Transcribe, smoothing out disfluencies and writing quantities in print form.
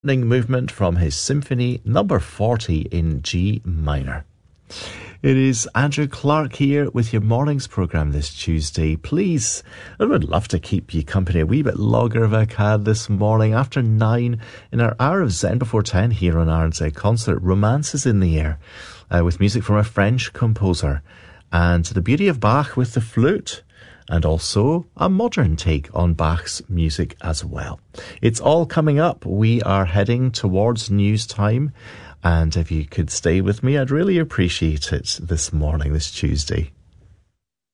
movement from his Symphony number 40 in G minor. It is Andrew Clark here with your mornings programme this Tuesday. Please, I would love to keep you company a wee bit longer if I can this morning. After 9 in our hour of Zen before 10 here on RNZ Concert, Romance is in the air with music from a French composer and the beauty of Bach with the flute, and also a modern take on Bach's music as well. It's all coming up. We are heading towards news time, and if you could stay with me, I'd really appreciate it this morning, this Tuesday.